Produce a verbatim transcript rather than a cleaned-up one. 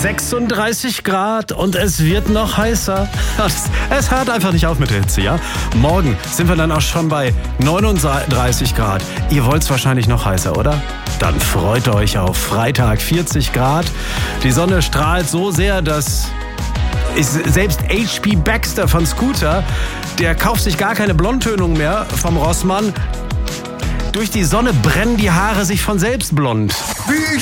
sechsunddreißig Grad und es wird noch heißer. Es, es hört einfach nicht auf mit der Hitze, ja? Morgen sind wir dann auch schon bei neununddreißig Grad. Ihr wollt es wahrscheinlich noch heißer, oder? Dann freut euch auf Freitag vierzig Grad. Die Sonne strahlt so sehr, dass ist selbst H P Baxter von Scooter, der kauft sich gar keine Blondtönung mehr vom Rossmann. Durch die Sonne brennen die Haare sich von selbst blond. Wie ich